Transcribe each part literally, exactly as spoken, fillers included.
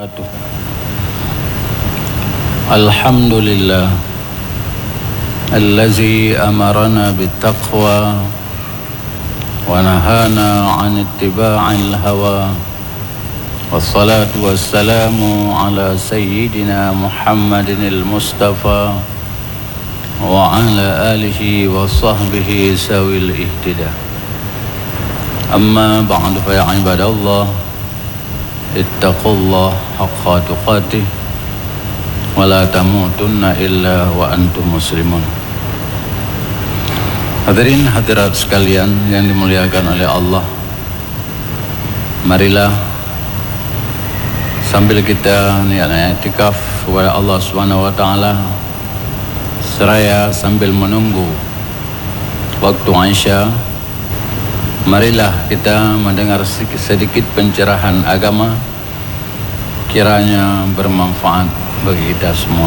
Alhamdulillah Allazi amarana bittaqwa wa nahana an ittiba'il hawa. Wassalatu wassalamu ala sayyidina Muhammadin al-Mustafa wa ala alihi wa sahbihi sawil ihtida. Amma ba'du fa ya ibadallah, ittaqullah haqqa tuqatih wa la tamutunna illa wa antum muslimun. Hadirin hadirat sekalian yang dimuliakan oleh Allah, marilah sambil kita niat i'tikaf kepada Allah Subhanahu wa taala, seraya sambil menunggu waktu Isya, marilah kita mendengar sedikit pencerahan agama, kiranya bermanfaat bagi kita semua.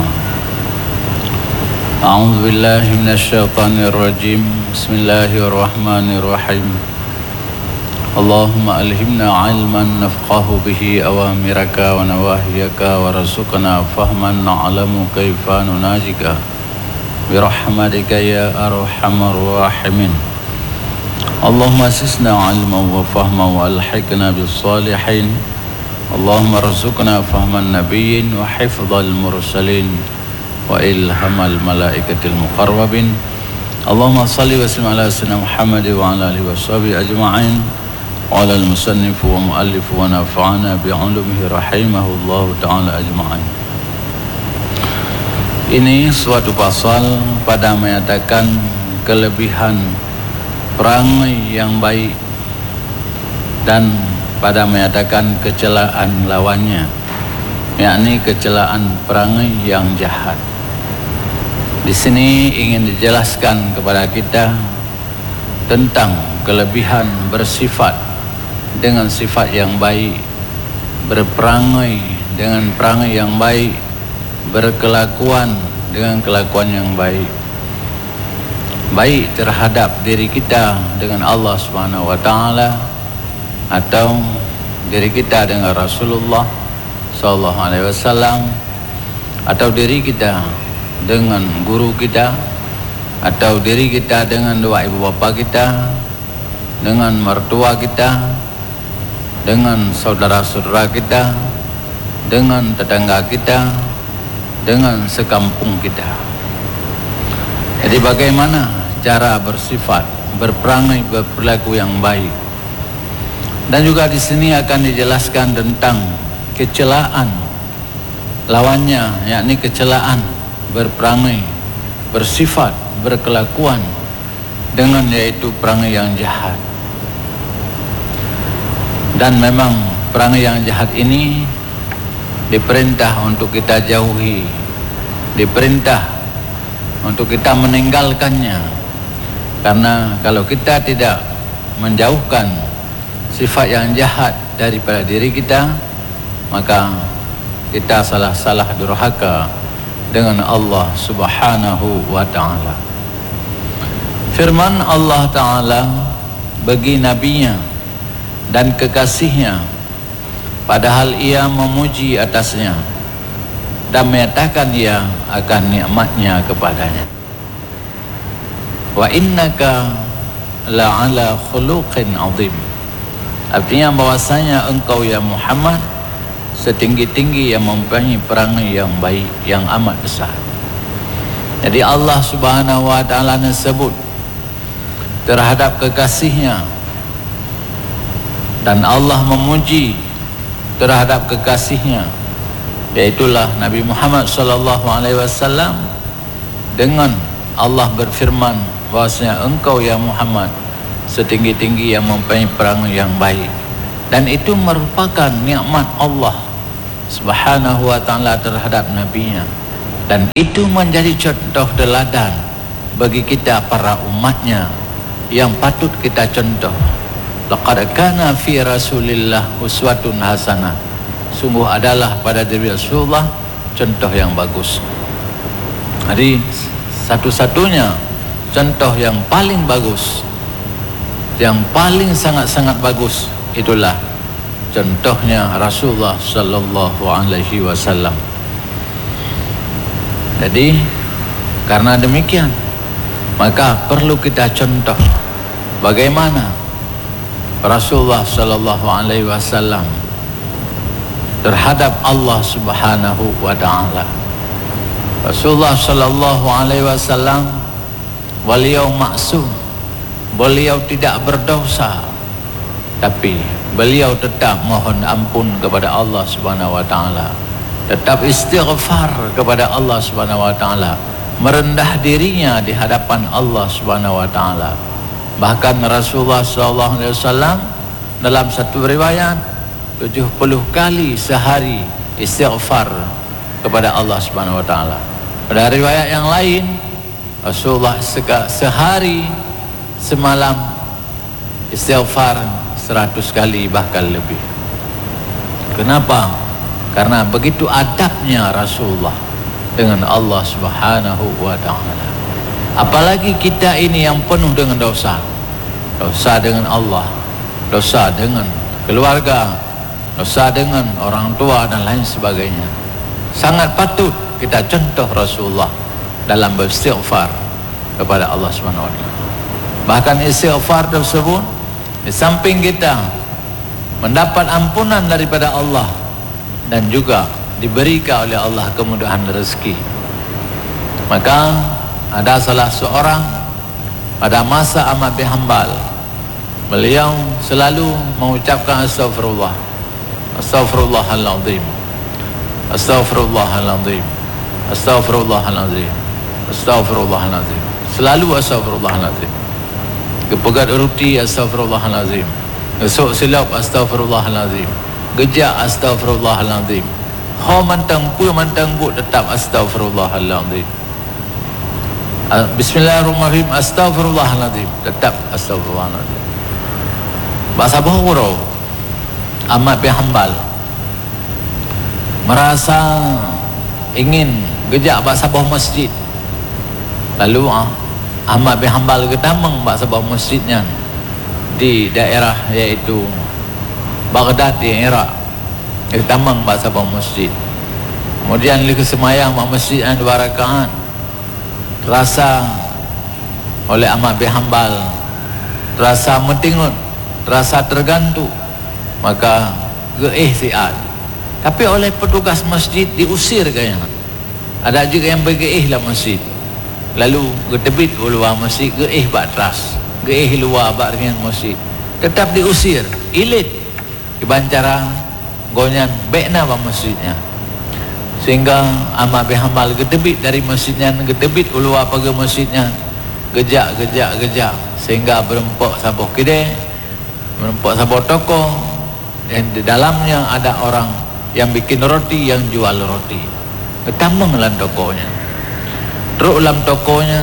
A'udzu billahi minasyaitonir rajim. Bismillahirrahmanirrahim. Allahumma alhimna 'ilman nafqahu bihi awamiraka wa nawahiyaka warzuqna fahman na'lamu kaifa nunajika birahmatika ya arhamar rahimin. Allahumma asisna 'ilman wa fahman wa alhiqna bis salihin. Allahumma rzuqna fahman nabiyyin wa hifdzal mursalin wa ilhamal malaikatil muqarrabin. Allahumma salli wa sallim ala sayyidina Muhammad wa ala alihi wa sahbihi ajma'in wa ala al-musannif wa muallif wa nafa'ana bi 'ulumihi rahimahullahu ta'ala ajma'in. Ini suatu pasal pada menyatakan kelebihan perangai yang baik dan pada menyatakan kecelaan lawannya, yakni kecelaan perangai yang jahat. Di sini ingin dijelaskan kepada kita tentang kelebihan bersifat dengan sifat yang baik, berperangai dengan perangai yang baik, berkelakuan dengan kelakuan yang baik, baik terhadap diri kita dengan Allah Subhanahu wa taala, atau diri kita dengan Rasulullah sallallahu alaihi wasallam, atau diri kita dengan guru kita, atau diri kita dengan dua ibu bapa kita, dengan mertua kita, dengan saudara-saudara kita, dengan tetangga kita, dengan sekampung kita. Jadi bagaimana cara bersifat, berperangai, berperilaku yang baik? Dan juga di sini akan dijelaskan tentang kecelaan lawannya, yakni kecelaan berperangai, bersifat, berkelakuan dengan yaitu perangai yang jahat. Dan memang perangai yang jahat ini diperintah untuk kita jauhi, diperintah untuk kita meninggalkannya. Karena kalau kita tidak menjauhkan sifat yang jahat daripada diri kita, maka kita salah-salah durhaka dengan Allah Subhanahu wa ta'ala. Firman Allah Ta'ala bagi nabinya dan kekasihnya, padahal ia memuji atasnya dan menyatakan ia akan nikmatnya kepadanya. Wa innaka la'ala khuluqin azim. Artinya bahwasanya engkau ya Muhammad setinggi-tinggi yang mempunyai perangai yang baik, yang amat besar. Jadi Allah Subhanahu wa ta'ala sebut terhadap kekasihnya, dan Allah memuji terhadap kekasihnya, yaitulah Nabi Muhammad sallallahu alaihi wasallam, dengan Allah berfirman bahwasanya engkau ya Muhammad setinggi-tinggi yang mempunyai perangai yang baik. Dan itu merupakan nikmat Allah Subhanahu wa ta'ala terhadap nabinya, dan itu menjadi contoh teladan bagi kita para umatnya yang patut kita contoh. Laqad kana fi Rasulillah uswatun hasanah. Sungguh adalah pada diri Rasulullah contoh yang bagus. Jadi satu-satunya contoh yang paling bagus, yang paling sangat-sangat bagus, itulah contohnya Rasulullah sallallahu alaihi wasallam. Jadi karena demikian, maka perlu kita contoh bagaimana Rasulullah sallallahu alaihi wasallam terhadap Allah Subhanahu wa taala. Rasulullah sallallahu alaihi wasallam beliau maksum, beliau tidak berdosa, tapi beliau tetap mohon ampun kepada Allah Subhanahu wa taala, tetap istighfar kepada Allah Subhanahu wa taala, merendah dirinya di hadapan Allah Subhanahu wa taala. Bahkan Rasulullah sallallahu alaihi wasallam dalam satu riwayat tujuh puluh kali sehari istighfar kepada Allah Subhanahu wa taala. Pada riwayat yang lain, Rasulullah sehari semalam istighfar seratus kali bahkan lebih. Kenapa? Karena begitu adabnya Rasulullah dengan Allah Subhanahu wa taala. Apalagi kita ini yang penuh dengan dosa. Dosa dengan Allah, dosa dengan keluarga, dosa dengan orang tua dan lain sebagainya. Sangat patut kita contoh Rasulullah dalam beristighfar kepada Allah Subhanahu wa taala. Bahkan istighfar tersebut, di samping kita mendapat ampunan daripada Allah dan juga diberikan oleh Allah kemudahan rezeki, maka ada salah seorang pada masa amat dihambal, beliau selalu mengucapkan astagfirullah, astagfirullahaladzim, astagfirullahaladzim, astagfirullahaladzim, astagfirullahaladzim, selalu astagfirullahaladzim. Kepegat ruti astagfirullahaladzim, esok silap astagfirullahaladzim, gejak astagfirullahaladzim, ho mantang pu mantang bu tetap astagfirullahaladzim. Bismillahirrahmanirrahim, astagfirullahaladzim, tetap astagfirullahaladzim. Bahasa Bahura amat berhambal, merasa ingin gejak bahasa bawah masjid, lalu ah, amat berhambal ketamang bahasa bawah masjidnya di daerah iaitu Baghdad di Iraq, ketamang bahasa bawah masjid. Kemudian lagi semayang bahasa masjid yang dua rakaat, terasa oleh amat berhambal, terasa mentingut, terasa tergantung, maka geihtiad. Tapi oleh petugas masjid diusir kayaknya. Ada juga yang bergeih dalam masjid, lalu ketebit keluar masjid, geih batras, geih luar bagian masjid, tetap diusir, ilit dibancara gonyan bekna bang masjidnya, sehingga amat berhambal ketebit dari masjidnya, ketebit keluar pergi masjidnya, gejak gejak gejak, sehingga berempok sabuh kedai, berempok sabuh toko, dan di dalamnya ada orang yang bikin roti, yang jual roti, ketamang dalam tokonya, teruk dalam tokonya,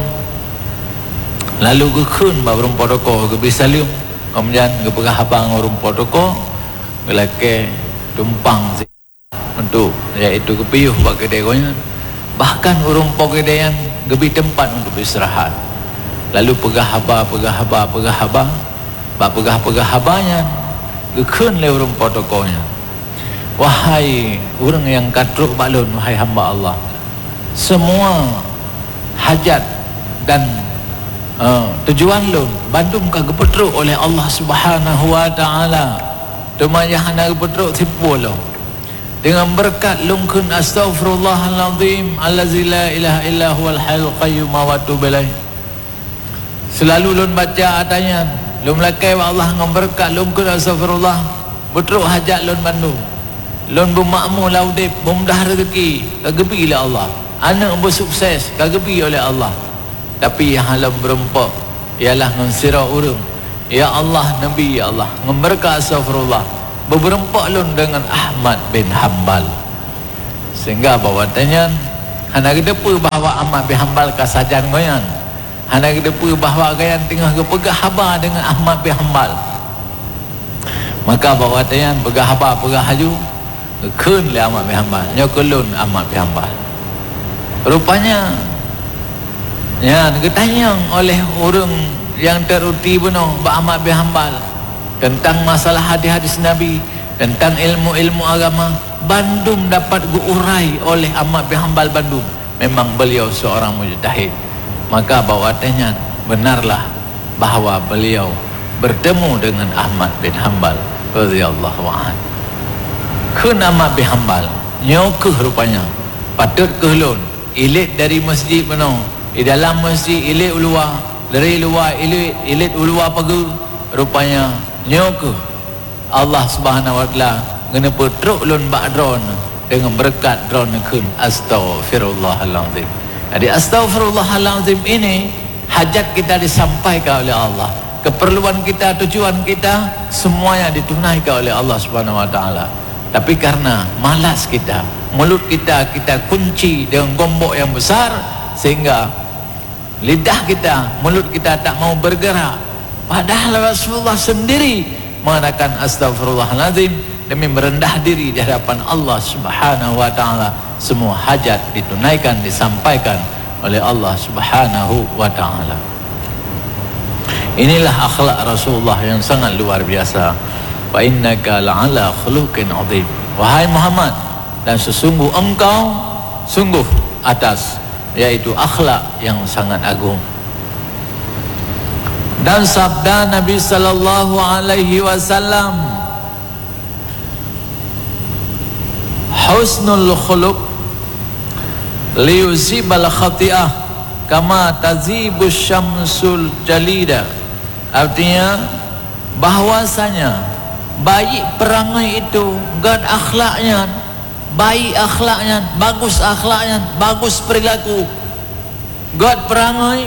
lalu gekun bawa rumput toko ke bisalium, kemudian ke pegah abang rumput toko, gelake tumpang untuk iaitu kepiyuh bak kedai konya, bahkan rumput kedai yang gebi tempat untuk beristirahat, lalu pegah haba pegah haba pegah haba, bak pegah pegah habanya gekun le rumput tokonya. Wahai orang yang katruk balun, wahai hamba Allah, semua hajat dan uh, tujuan lu bandung ka gepetruk oleh Allah Subhanahu wa taala, temanya hana gepetruk tipu lu dengan berkat lungkun astaghfirullahalazim allazi la ilaha illa huwal hayyul qayyum wa atubu ilaih. Selalu lun baca atanya lun lakai wa Allah dengan berkat lungkun astaghfirullah, betruk hajat lun bandung, lun bermakmur laudip, bermudah rezeki, kagebi oleh Allah, anak bersukses, kagebi oleh Allah. Tapi yang halam berempak ialah ngensira urung, ya Allah Nabi, ya Allah ngemberka astagfirullah, berempak lun dengan Ahmad bin Hanbal, sehingga bawatanya hana kedepu bahawa Ahmad bin Hanbal kasajan goyan, hana kedepu bahawa gayan tengah kepegah haba dengan Ahmad bin Hanbal, maka bawatanya pegah haba pegah haju kun le Ahmad bin Hanbal, nyokulun Ahmad bin Hanbal. Rupanya ya ketanyang oleh orang yang teruti benar Pak Ahmad bin Hanbal tentang masalah hadis-hadis Nabi, tentang ilmu-ilmu agama. Bandung dapat diurai oleh Ahmad bin Hanbal Bandung. Memang beliau seorang mujtahid. Maka bawatanya benarlah bahawa beliau bertemu dengan Ahmad bin Hanbal radhiyallahu anhu. Kun Ahmad bin Hanbal nyokeh rupanya patut kehlun ilit dari masjid penuh, di dalam masjid ilit luar, dari luar ilit ilit luar pagi. Rupanya nyokeh Allah Subhanahu wa taala ngena petruk lun ba'dron dengan berkat dron kun astaghfirullahalazim. Jadi astaghfirullahalazim ini hajat kita disampaikan oleh Allah, keperluan kita, tujuan kita semuanya ditunaikan oleh Allah Subhanahu wa taala. Tapi karena malas kita, mulut kita kita kunci dengan gombok yang besar sehingga lidah kita, mulut kita tak mau bergerak. Padahal Rasulullah sendiri mengatakan astaghfirullahalazim demi merendah diri di hadapan Allah Subhanahu wa taala. Semua hajat ditunaikan, disampaikan oleh Allah Subhanahu wa taala. Inilah akhlak Rasulullah yang sangat luar biasa. Wa innaka la'ala khuluqin 'adzim. Wahai Muhammad, dan sesungguh engkau sungguh atas yaitu akhlak yang sangat agung. Dan sabda Nabi sallallahu alaihi wasallam, husnul khuluq liyuzibal khati'ah kama tazibus syamsul jalida. Artinya bahwasanya baik perangai itu gad akhlaknya, baik akhlaknya, bagus akhlaknya, bagus perilaku. Gad perangai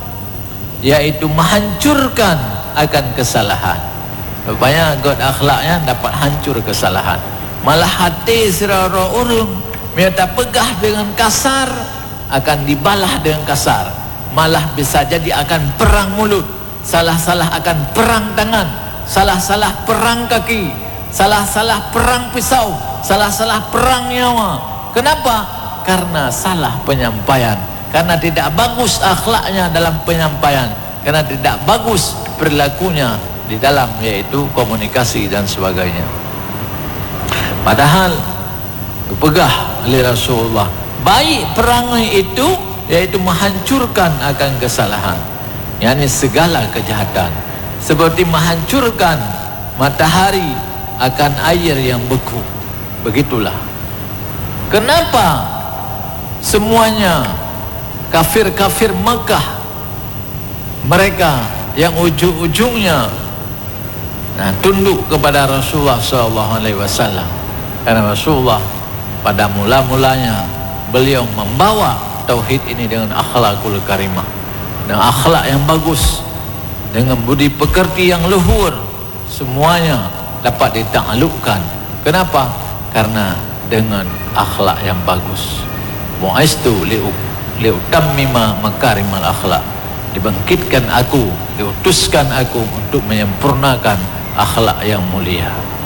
yaitu menghancurkan akan kesalahan. Rupanya gad akhlaknya dapat hancur kesalahan. Malah hati sirara urung minta pegah dengan kasar akan dibalah dengan kasar. Malah bisa jadi akan perang mulut, salah-salah akan perang tangan, salah-salah perang kaki, salah-salah perang pisau, salah-salah perang nyawa. Kenapa? Karena salah penyampaian, karena tidak bagus akhlaknya dalam penyampaian, karena tidak bagus perilakunya di dalam yaitu komunikasi dan sebagainya. Padahal dipegah oleh Rasulullah, baik perangai itu yaitu menghancurkan akan kesalahan, yakni segala kejahatan, seperti menghancurkan matahari akan air yang beku. Begitulah kenapa semuanya kafir-kafir Mekah, mereka yang ujung-ujungnya nah, tunduk kepada Rasulullah sallallahu alaihi wasallam. Karena Rasulullah pada mula-mulanya beliau membawa tauhid ini dengan akhlakul karimah, dengan akhlak yang bagus, dengan budi pekerti yang luhur, semuanya dapat ditaklukkan. Kenapa? Karena dengan akhlak yang bagus. Mu'aistu liutammima makarimal akhlak. Dibangkitkan aku, diutuskan aku untuk menyempurnakan akhlak yang mulia.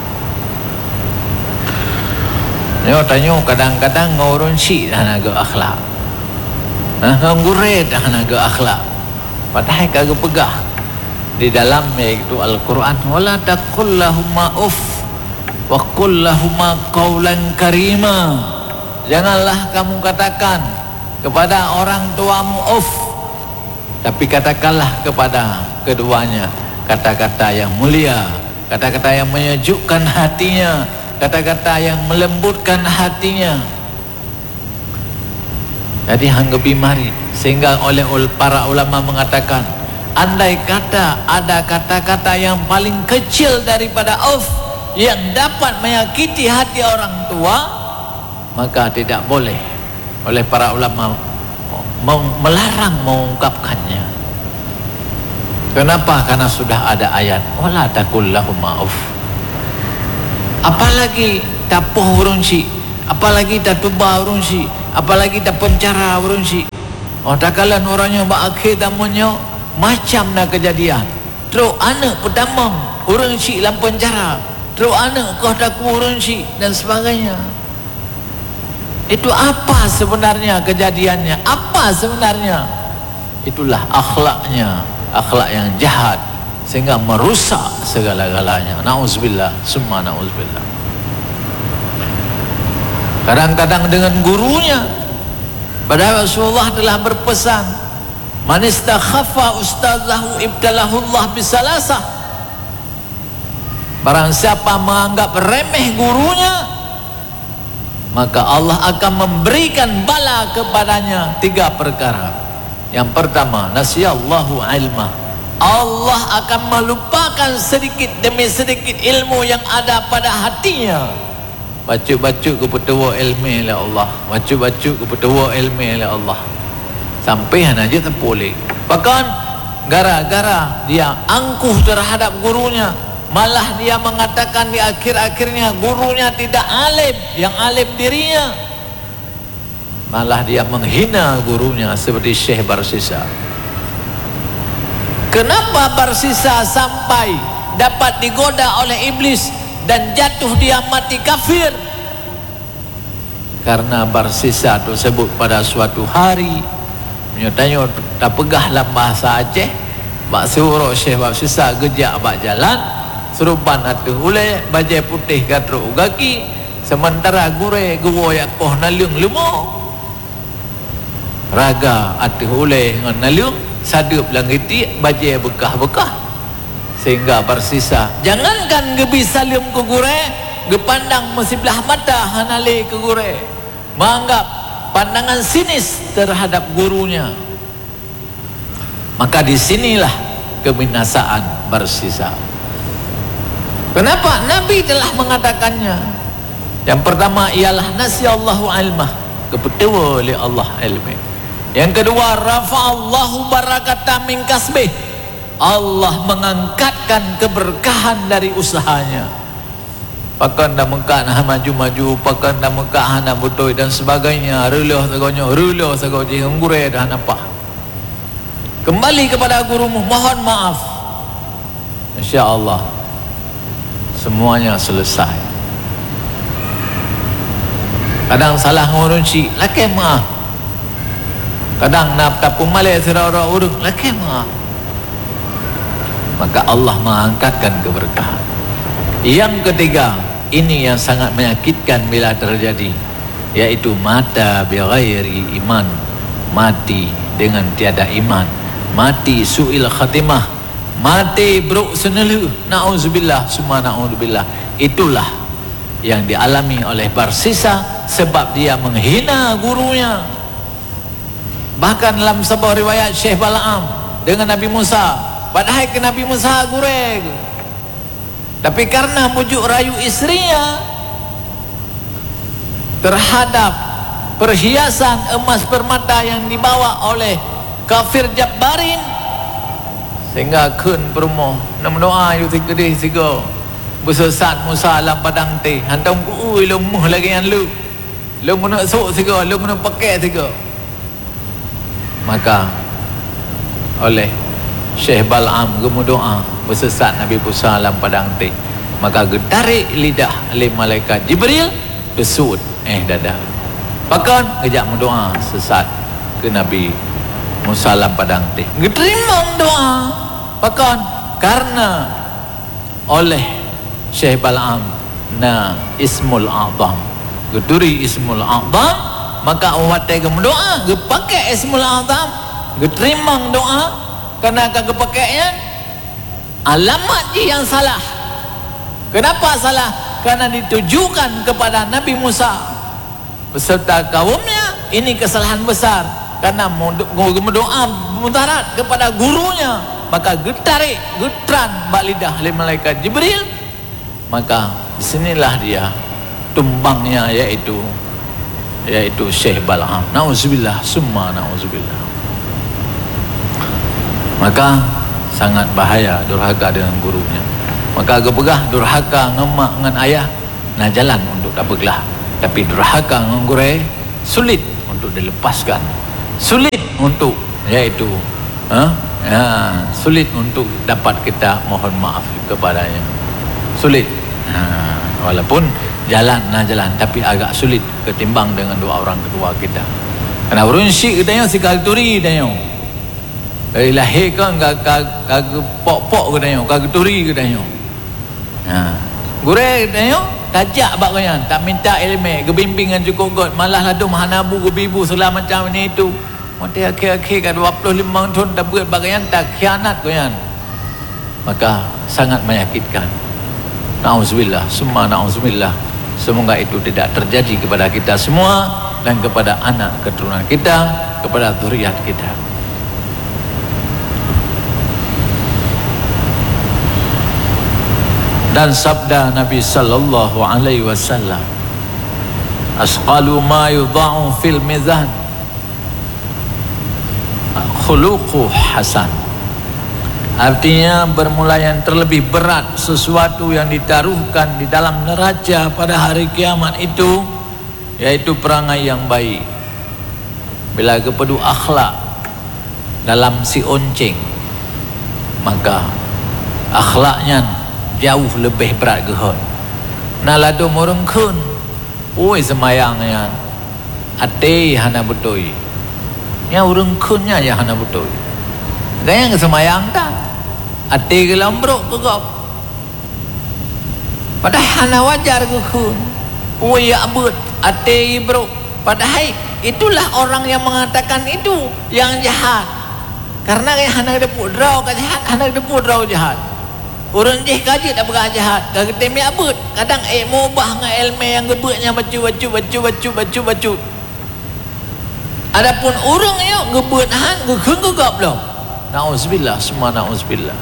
Nyo tanya kadang-kadang ngurun si dah naga akhlak. Nah, ngurut dah naga akhlak. Padahal kagak pegah di dalam yaitu Al-Quran, wala taqul lahumma uff wa qul lahumma qawlan karima. Janganlah kamu katakan kepada orang tuamu uff, tapi katakanlah kepada keduanya kata-kata yang mulia, kata-kata yang menyejukkan hatinya, kata-kata yang melembutkan hatinya. Jadi hanggebi mari, sehingga oleh para ulama mengatakan, andai kata ada kata-kata yang paling kecil daripada auf yang dapat menyakiti hati orang tua, maka tidak boleh oleh para ulama melarang mengungkapkannya. Kenapa? Karena sudah ada ayat wala taqul lahumma uff. Apalagi tapuh urun si, apalagi tatubah urun si, apalagi tak pencara urun si. Oh takalan orangnya berakhir tamunya macam nak kejadian. Terus anak pertama urun si dalam penjara, terus anak kau taku urun si dan sebagainya. Itu apa sebenarnya kejadiannya? Apa sebenarnya? Itulah akhlaknya, akhlak yang jahat sehingga merusak segala-galanya. Na'udzubillah, summa na'udzubillah. Kadang-kadang dengan gurunya, padahal Rasulullah telah berpesan, man istakhaffa ustazahu ibtalahullah bisalasah. Barang siapa menganggap remeh gurunya, maka Allah akan memberikan bala kepadanya tiga perkara. Yang pertama, nasiyallahu ilmah, Allah akan melupakan sedikit demi sedikit ilmu yang ada pada hatinya. Baca-baca ke petua ilmu oleh Allah, baca-baca ke petua ilmu oleh Allah, sampai aja tak boleh. Bahkan gara-gara dia angkuh terhadap gurunya, malah dia mengatakan di akhir-akhirnya gurunya tidak alim, yang alim dirinya. Malah dia menghina gurunya seperti Syekh Barsisa. Kenapa Barsisa sampai dapat digoda oleh iblis dan jatuh dia mati kafir? Karena Barsisa tersebut pada suatu hari menyatanya tak pegah dalam bahasa Aceh, bak suruh Syekh Barsisa gejak bak jalan, serupan atuh uleh bajai putih katruk ugaki, sementara gure guwo yakoh naliung lemo raga atuh uleh ngan naliung sadup langiti bajai bekah-bekah, sehingga Barsisa jangankan gebi salim ke gure, gepandang mesiblah mata hanale ke gure, menganggap pandangan sinis terhadap gurunya. Maka disinilah kebinasaan Barsisa. Kenapa? Nabi telah mengatakannya. Yang pertama ialah nasiyallahu ilmah, kepetua oleh Allah ilmu. Yang kedua, rafa'allahu barakata min kasbih, Allah mengangkatkan keberkahan dari usahanya. Pakan dah mekah nah maju-maju, pakan dah mekah nak butoi dan sebagainya, relah sagonya, relah sagoji ngure dah nampak. Kembali kepada gurumu, mohon maaf. Insya-Allah semuanya selesai. Kadang salah ngurunci, laki maaf. Kadang nak tapung malai sira-ora urung, laki maaf. Maka Allah mengangkatkan keberkahan. Yang ketiga, ini yang sangat menyakitkan bila terjadi, yaitu mata bighairi iman, mati dengan tiada iman, mati su'il khatimah, mati buruk senelu. Na'udzubillah, summa na'udzubillah. Itulah yang dialami oleh Barsisa sebab dia menghina gurunya. Bahkan dalam sebuah riwayat Syekh Bal'am dengan Nabi Musa, padahal ke Nabi Musa gureg, tapi karena bujuk rayu istrinya terhadap perhiasan emas permata yang dibawa oleh kafir Jabbarin, sehingga kun perumoh nak doa yu tikedi sigo bersesat Musa dalam padang teh hantam ku ui lumuh lagi yang lu lu nak sok sigo, lu nak pakai sigo. Maka oleh Syekh Bal'am gemu doa bersesat Nabi Musa dalam padang teh, maka getarik lidah oleh malaikat Jibril, besut eh dada. Bahkan kejap mendoa sesat ke Nabi Musa dalam padang teh, geterima doa. Bahkan karena oleh Syekh Bal'am na Ismul A'zam, geturi Ismul A'zam, maka awak tega mendoa gepakai Ismul A'zam, geterima doa. Karena agak kepakaian alamat yang salah. Kenapa salah? Karena ditujukan kepada Nabi Musa beserta kaumnya. Ini kesalahan besar. Karena berdoa mudarat kepada gurunya, maka getarik, getran bak lidah oleh malaikat Jibril. Maka disinilah dia tumbangnya, yaitu yaitu Syekh Bal'am. Na'udzubillah, summa na'udzubillah. Maka sangat bahaya durhaka dengan gurunya. Maka gepegah durhaka ngemak dengan ayah, nah jalan untuk tak beglah. Tapi durhaka dengan gure sulit untuk dilepaskan, sulit untuk yaitu ha? Ya, sulit untuk dapat kita mohon maaf kepadanya, sulit. Ha, walaupun jalan nah jalan, tapi agak sulit ketimbang dengan dua orang kedua kita. Karena urunsi katanya sikal turi katanya. Dari lahir kan kagak pok-pok ke tanya, kagak turi ke tanya. Ha, gure tanya tajak bak kan, tak minta ilmu, kebimbingan cukup god, malah ladu mahanabu kebibu segala macam ni itu. Mati akhir-akhir kan dua puluh lima tahun dah buat bagian tak khianat kan. Maka sangat menyakitkan. Nauzubillah, summa nauzubillah. Semoga itu tidak terjadi kepada kita semua dan kepada anak keturunan kita, kepada zuriat kita. Dan sabda Nabi sallallahu alaihi wasallam, asqalu ma yudha'u fil mizan khuluqu hasan. Artinya bermula yang terlebih berat sesuatu yang ditaruhkan di dalam neraca pada hari kiamat itu, yaitu perangai yang baik. Bila kepedu akhlak dalam si onceng, maka akhlaknya jauh lebih berat gehon. Nah ladu murungkun, oi semayangnya ate hana betoi. Ya urungkunnya ya hana betoi. Gaya ke semayang tak? Ate ke lambrok ke kau? Padahal hana wajar ke kun. Oi ya abut ate bro. Padahal itulah orang yang mengatakan itu yang jahat. Karena yang hana depuk draw ke jahat, hana depuk draw jahat. Orang jih kaji tak berah jahat. Kadang temi abut. Kadang eh mubah dengan ilmu yang gebutnya bacu bacu bacu bacu bacu bacu. Adapun orang yang gebut han gekeng gegap belum. Nauzubillah, semua nauzubillah.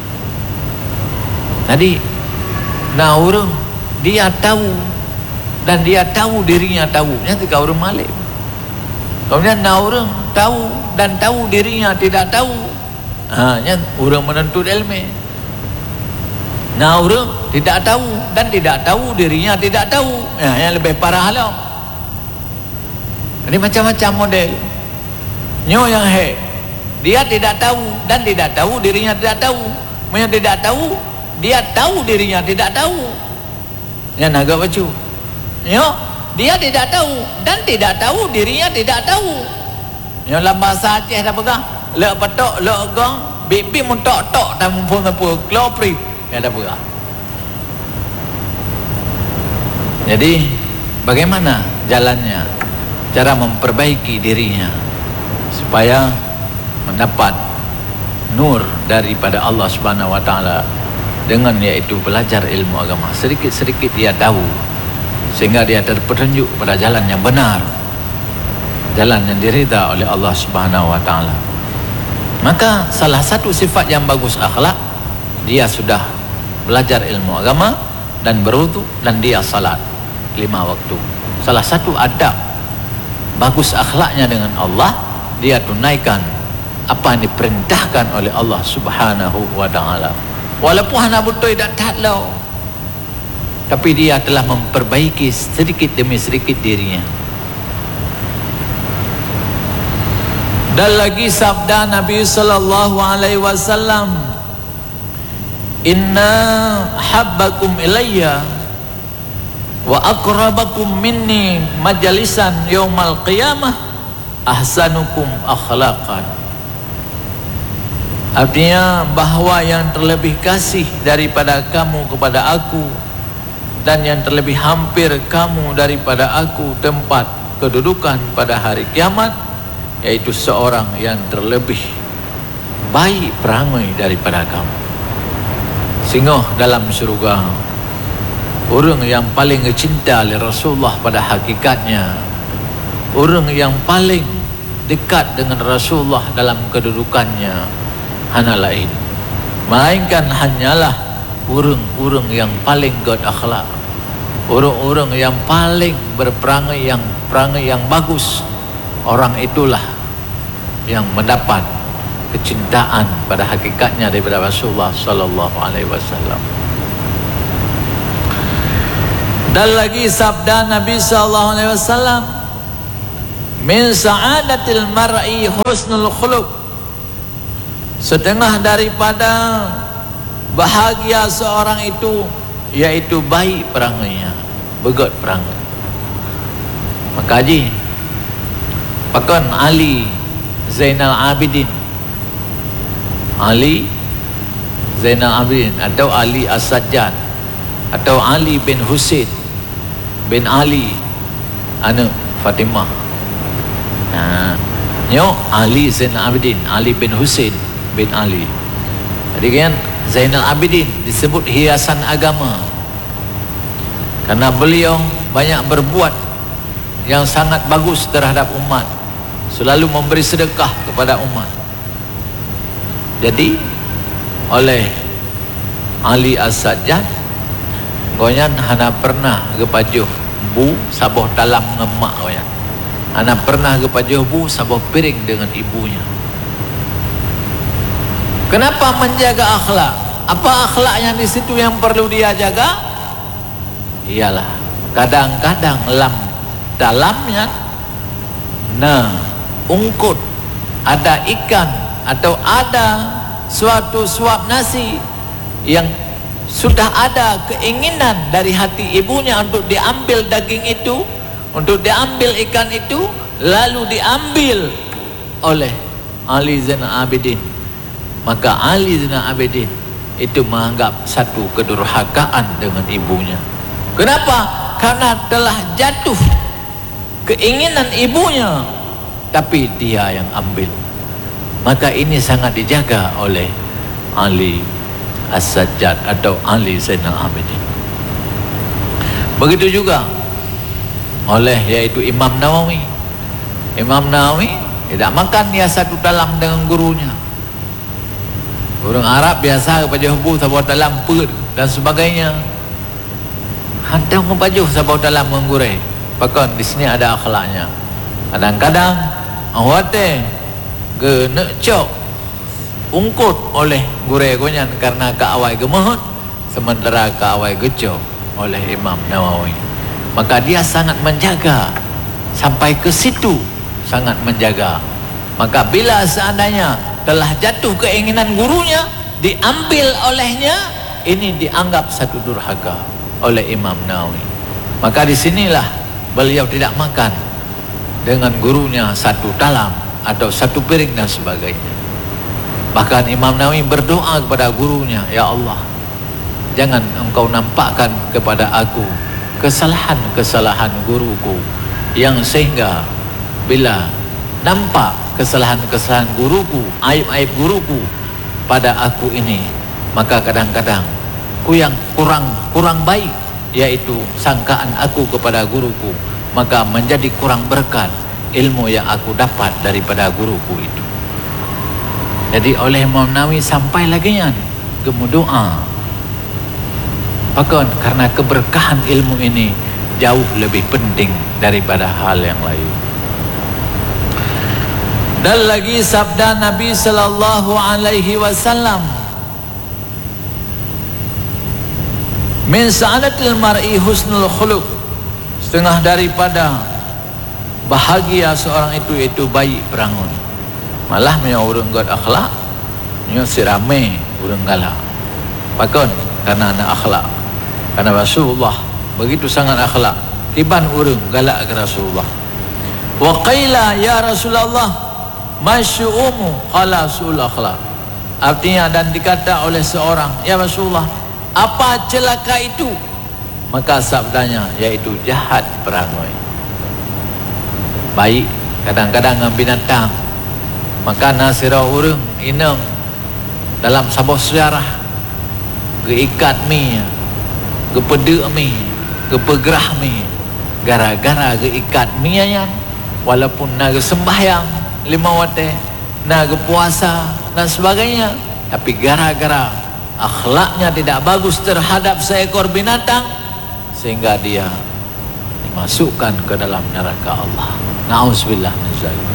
Jadi nah orang dia tahu dan dia tahu dirinya tahu. Nanti kau orang malim. Kemudian nah orang tahu dan tahu dirinya tidak tahu. Ha, nya orang menuntut ilmu. Nah orang tidak tahu dan tidak tahu dirinya tidak tahu. Ya, yang lebih parah lah. Ini macam-macam model. Nyo yang he, dia tidak tahu dan tidak tahu dirinya tidak tahu. Yang tidak tahu, dia tahu dirinya tidak tahu. Yang naga baju. Nyo, dia tidak tahu dan tidak tahu dirinya tidak tahu. Nyo dalam bahasa Aceh dah pegang. Lek petok, lek gong, bibi muntok-tok dan mumpung-mumpung klopri. Ya ada berah. Jadi bagaimana jalannya, cara memperbaiki dirinya supaya mendapat nur daripada Allah Subhanahu wa taala dengan yaitu belajar ilmu agama. Sedikit-sedikit dia tahu sehingga dia terpetunjuk pada jalan yang benar, jalan yang diridha oleh Allah Subhanahu wa taala. Maka salah satu sifat yang bagus akhlak, dia sudah belajar ilmu agama dan berwudu dan dia salat lima waktu. Salah satu adab bagus akhlaknya dengan Allah, dia tunaikan apa yang diperintahkan oleh Allah Subhanahu wa taala. Walaupun hana betul tak tahu, tapi dia telah memperbaiki sedikit demi sedikit dirinya. Dan lagi sabda Nabi sallallahu alaihi wasallam, inna habbakum ilayya wa aqrabakum minni majalisan yaumal qiyamah ahsanukum akhlaqan. Artinya bahawa yang terlebih kasih daripada kamu kepada aku dan yang terlebih hampir kamu daripada aku tempat kedudukan pada hari kiamat, yaitu seorang yang terlebih baik perangai daripada kamu. Sehingga dalam syurga, orang yang paling cinta oleh Rasulullah pada hakikatnya, orang yang paling dekat dengan Rasulullah dalam kedudukannya, hana lain melainkan hanyalah orang-orang yang paling god akhlak, orang-orang yang paling berperangai yang perangai yang bagus. Orang itulah yang mendapat kecintaan pada hakikatnya daripada Rasulullah sallallahu alaihi wasallam. Dan lagi sabda Nabi sallallahu alaihi wasallam, min sa'adatil mar'i husnul khuluq. Setengah daripada bahagia seorang itu yaitu baik perangainya, begot perangai. Maka haji Pakan Ali Zainal Abidin Ali Zainal Abidin atau Ali As-Sajjad atau Ali bin Husain bin Ali anak Fatimah. Nah, nyo Ali Zainal Abidin, Ali bin Husain bin Ali. Jadi kan Zainal Abidin disebut hiasan agama karena beliau banyak berbuat yang sangat bagus terhadap umat, selalu memberi sedekah kepada umat. Jadi oleh Ali As-Sajjad goyan hana pernah gepajuh bu saboh dalam ngemak goyan. Hana pernah gepajuh bu saboh piring dengan ibunya. Kenapa menjaga akhlak? Apa akhlak yang di situ yang perlu dia jaga? Iyalah, kadang-kadang lam dalamnya nah ungkut ada ikan atau ada suatu suap nasi yang sudah ada keinginan dari hati ibunya untuk diambil daging itu, untuk diambil ikan itu, lalu diambil oleh Ali Zainal Abidin. Maka Ali Zainal Abidin itu menganggap satu kedurhakaan dengan ibunya. Kenapa? Karena telah jatuh keinginan ibunya, tapi dia yang ambil. Maka ini sangat dijaga oleh Ali As-Sajjad atau Ali Zainal Abidin. Begitu juga oleh yaitu Imam Nawawi. Imam Nawawi tidak makan dia satu dalam dengan gurunya. Orang Arab biasa kepada hubu sabar dalam perut dan sebagainya. Hantar membajuh sabar dalam menggurai. Bahkan di sini ada akhlaknya. Kadang-kadang awate ke nak cok ungkut oleh gurai gonyan karena keawai gemahut, sementara keawai gecok oleh Imam Nawawi. Maka dia sangat menjaga sampai ke situ, sangat menjaga. Maka bila seandainya telah jatuh keinginan gurunya diambil olehnya, ini dianggap satu durhaka oleh Imam Nawawi. Maka disinilah beliau tidak makan dengan gurunya satu talam atau satu piring dan sebagainya. Bahkan Imam Nawawi berdoa kepada gurunya, ya Allah, jangan engkau nampakkan kepada aku kesalahan-kesalahan guruku, yang sehingga bila nampak kesalahan-kesalahan guruku, aib-aib guruku pada aku ini, maka kadang-kadang ku yang kurang kurang baik, yaitu sangkaan aku kepada guruku, maka menjadi kurang berkat ilmu yang aku dapat daripada guruku itu. Jadi oleh Imam Nawawi sampai lagi yang kemudoa. Bahkan karena keberkahan ilmu ini jauh lebih penting daripada hal yang lain. Dan lagi sabda Nabi sallallahu alaihi wasallam, min sa'adatil mar'i husnul khuluq, setengah daripada bahagia seorang itu itu baik perangun. Malah punya orang god akhlak, punya si ramai orang galak. Bahkan karena anak akhlak, karena Rasulullah begitu sangat akhlak, tiban orang galak ke Rasulullah. Wa qila ya Rasulullah masyu'umu qala sul akhlak. Artinya dan dikata oleh seorang, ya Rasulullah, apa celaka itu? Maka sabdanya yaitu jahat perangai. Baik kadang-kadang dengan binatang, maka nasirah orang inang dalam sebuah sejarah keikat mi, kepedek mi, kepegerah mi, gara-gara keikat mi ayan, walaupun naga sembahyang lima waktu, naga puasa dan sebagainya, tapi gara-gara akhlaknya tidak bagus terhadap seekor binatang, sehingga dia dimasukkan ke dalam neraka Allah. Na'udzubillah min dzalik.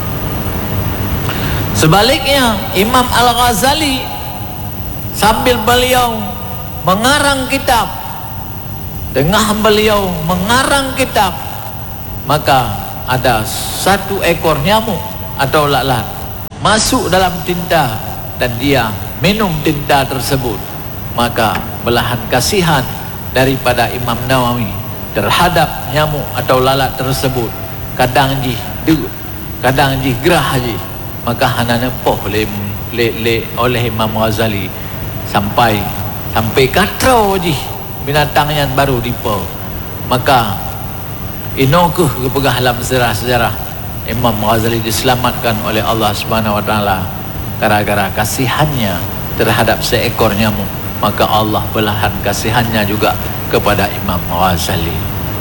Sebaliknya Imam Al-Ghazali sambil beliau mengarang kitab, tengah beliau mengarang kitab, maka ada satu ekor nyamuk atau lalat masuk dalam tinta dan dia minum tinta tersebut. Maka belahan kasihan daripada Imam Nawawi terhadap nyamuk atau lalat tersebut, kadang ji du, kadang ji gerah ji, maka hanana poh lem lek-lek oleh Imam Ghazali sampai sampai katro je binatang yang baru dipa. Maka inokuh kepegah dalam sejarah-sejarah Imam Ghazali diselamatkan oleh Allah Subhanahu Wa Taala gara-gara kasihannya terhadap seekor nyamuk. Maka Allah belahan kasihannya juga kepada Imam Ghazali.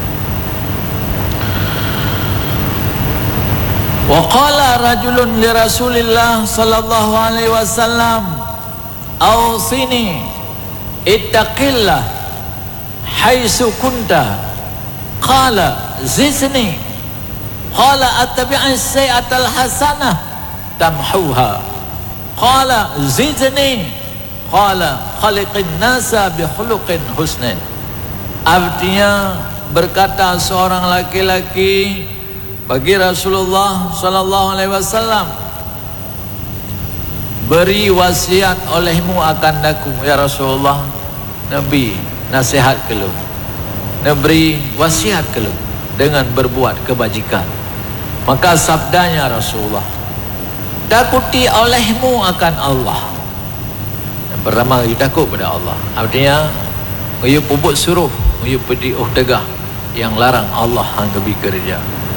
Wa qala rajulun li Rasulillah sallallahu alaihi wasallam awsini ittaqillah haitsu kunta qala zizni qala attabi'is sayyi'atal hasanah tamhuha qala zizni qala khaliqin nasa bi khuluqin husnin. Artinya berkata seorang laki-laki bagi Rasulullah sallallahu alaihi wasallam, beri wasiat olehmu akan aku ya Rasulullah. Nabi nasihat kelu, Nabi wasiat kelu dengan berbuat kebajikan. Maka sabdanya Rasulullah, takuti olehmu akan Allah. Yang pertama, you takut pada Allah. Artinya you pubut suruh, you pedi oh tegah yang larang Allah hang lebih kerja.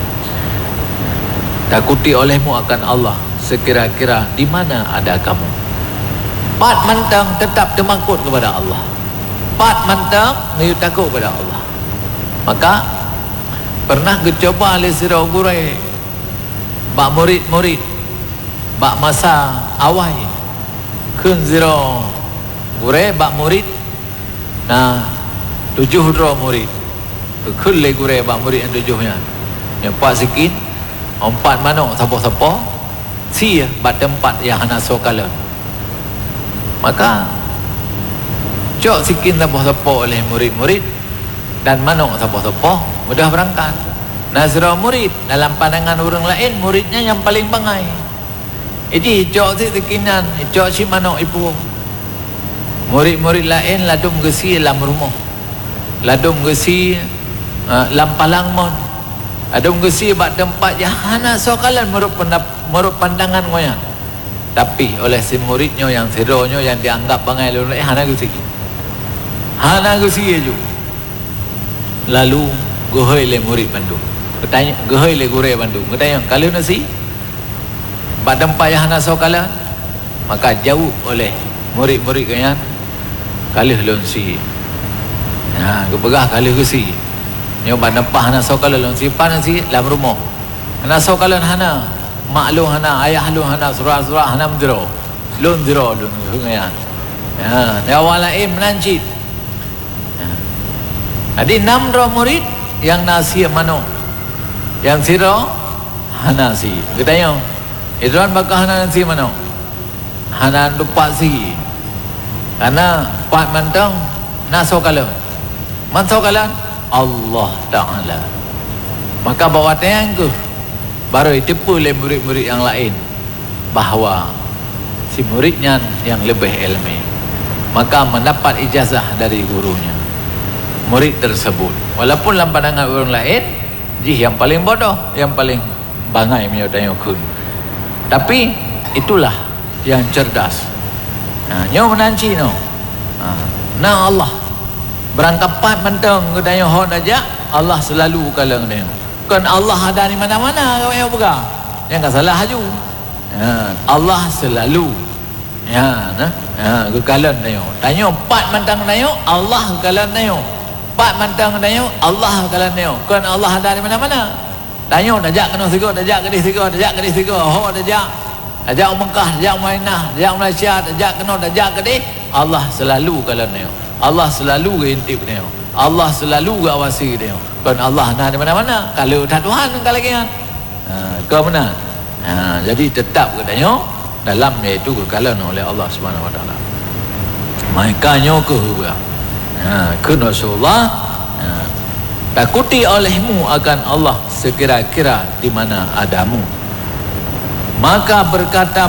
Takuti olehmu akan Allah sekira-kira di mana ada kamu. Pat mantang tetap termangkut kepada Allah. Pat mantang you takut pada Allah. Maka pernah kecoba oleh sira gurai bak murid-murid bak masa awal kun sira gurai bak murid nah tujuh dua murid kun le gurai bak murid yang tujuhnya yang empat sikit empat manuk siapa-siapa si bak tempat yang hana sokala. Maka cok sikit siapa-siapa oleh murid-murid dan manuk siapa-siapa mudah berangkat. Nazra murid dalam pandangan orang lain muridnya yang paling bangai. Jadi cok si sekinan, cok si manuk ibu. Murid-murid lain ladum gesi dalam rumah, ladum gesi uh, dalam palang mon, ladum gesi bak tempat yang hana sokalan menurut menurut pandangan ngoyak. Tapi oleh si muridnya yang seronyo yang dianggap bangai orang lain hana gesi, hana gesi aja. Lalu gohoi le murid Bandung, bertanya gohoi le guru Bandung, bertanya kalau nasi bak tempat yang hana sokalan, maka jauh oleh murid-murid kalian kalih lonsi. Ha, kepegah kalih gesi. Nyoba tempat hana sokalan lonsi pan nasi dalam rumah. Hana sokalan hana, mak lu hana, ayah lu hana, surah-surah hana mendero. Lun dero lun kalian. Ya, awal lain menancit. Jadi enam roh murid yang nasi mano, yang siro hana si. Katanya, Idran bakal hana nasi mano, hana lupa si. Karena pak mantang naso kalan, manso kalan Allah Taala. Maka bawa tayang tu baru ditipu oleh murid-murid yang lain bahawa si muridnya yang lebih ilmu, maka mendapat ijazah dari gurunya. Murid tersebut walaupun dalam pandangan orang lain jih yang paling bodoh, yang paling bangai menyodanya kun, tapi itulah yang cerdas. Nah, nyo menanci no. Nah Allah berangkapat mentang kedaya hon aja Allah selalu kalang dia. Kan Allah ada di mana-mana kau yang buka. Yang tak salah haju. Ya, Allah selalu. Ya, nah. Ha, kekalan dia. Tanya empat mentang dia Allah kekalan dia. Pak mantang tanya Allah kalan neo. Kan Allah ada di mana-mana. Tanya dajak kena sigo, dajak kedih sigo, dajak kedih sigo. Ho dajak. Dajak Mekah, dajak Madinah, dajak Malaysia, dajak kena, dajak kedih. Allah selalu kalan neo. Allah selalu intip neo. Allah selalu awasi neo. Kan Allah ada di mana-mana. Kalau tak Tuhan kalau lagi kan. Ha, kau mana? Ha, jadi tetap katanya dalam iaitu kekalan oleh Allah Subhanahu Wa Taala. Makanya ke Ha, kena Rasulullah ha, takuti olehmu akan Allah sekira-kira di mana adamu. Maka berkata